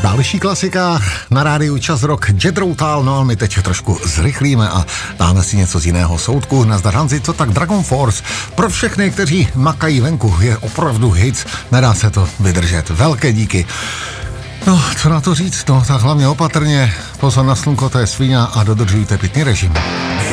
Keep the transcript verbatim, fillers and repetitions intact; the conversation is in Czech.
Další klasika na rádiu Čas Rock, Jethro Tull, no ale my teď trošku zrychlíme a dáme si něco z jiného soudku. Nazdar Hanzi, co tak Dragon Force. Pro všechny, kteří makají venku, je opravdu hit, nedá se to vydržet. Velké díky. No, co na to říct? No, tak hlavně opatrně, pozor na slunko, to je svíňa a dodržujte pitný režim.